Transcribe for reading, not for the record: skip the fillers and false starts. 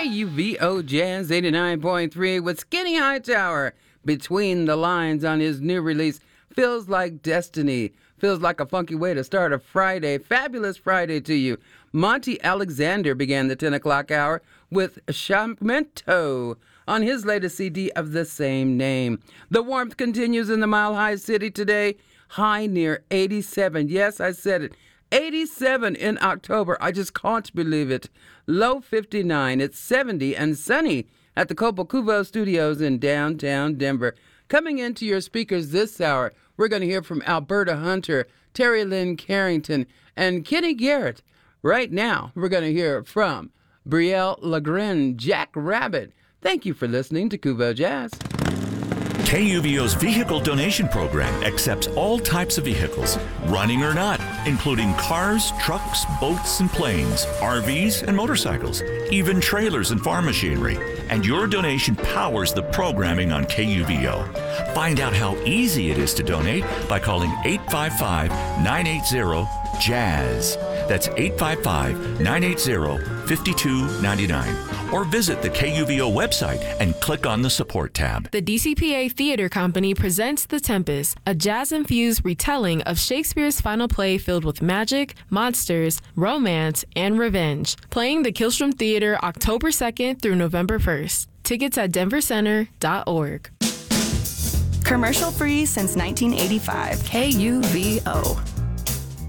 KUVO Jazz 89.3 with Skinny Hightower. Between the lines on his new release, Feels Like Destiny. Feels like a funky way to start a Friday. Fabulous Friday to you. Monty Alexander began the 10 o'clock hour with Shamento on his latest CD of the same name. The warmth continues in the Mile High City today. High near 87. Yes, I said it. 87 in October. I just can't believe it. Low 59. It's 70 and sunny at the Cobo Studios in downtown Denver. Coming into your speakers this hour, we're going to hear from Alberta Hunter, Terry Lynn Carrington, and Kenny Garrett. Right now, we're going to hear from Brielle Lagrin, Jack Rabbit. Thank you for listening to Kuvo Jazz. KUVO's vehicle donation program accepts all types of vehicles, running or not, including cars, trucks, boats, and planes, RVs, and motorcycles, even trailers and farm machinery. And your donation powers the programming on KUVO. Find out how easy it is to donate by calling 855-980-JAZZ. That's 855-980-5299. Or visit the KUVO website and click on the support tab. The DCPA Theater Company presents The Tempest, a jazz-infused retelling of Shakespeare's final play filled with magic, monsters, romance, and revenge. Playing the Killstrom Theater October 2nd through November 1st. Tickets at denvercenter.org. Commercial free since 1985. KUVO.